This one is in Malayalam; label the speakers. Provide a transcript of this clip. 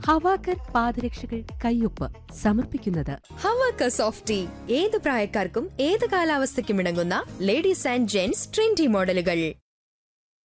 Speaker 1: ഹവാക്കർ പാദരക്ഷകൾ കയ്യൊപ്പ് സമർപ്പിക്കുന്നത്
Speaker 2: ഹവാക്കർ സോഫ്റ്റ് ടീ. ഏത് പ്രായക്കാർക്കും ഏത് കാലാവസ്ഥയ്ക്കും ഇണങ്ങുന്ന ലേഡീസ് ആൻഡ് ജെന്റ്സ് ട്രെൻഡി മോഡലുകൾ.